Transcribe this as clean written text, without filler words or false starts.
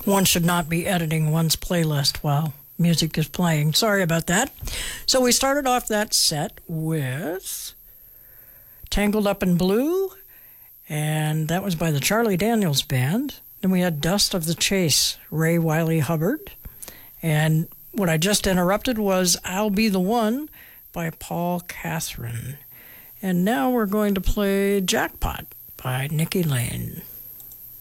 One should not be editing one's playlist while music is playing. Sorry about that. So we started off that set with Tangled Up in Blue, and that was by the Charlie Daniels Band. Then we had Dust of the Chase, Ray Wiley Hubbard. And what I just interrupted was I'll Be the One by Paul Catherine. And now we're going to play Jackpot by Nikki Lane.